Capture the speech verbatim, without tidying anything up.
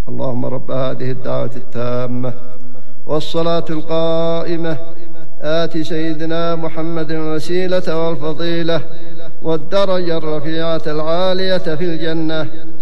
اللهم رب هذه الدعوة التامة والصلاة القائمة آت سيدنا محمد الوسيلة والفضيلة والدرجة الرفيعة العالية في الجنة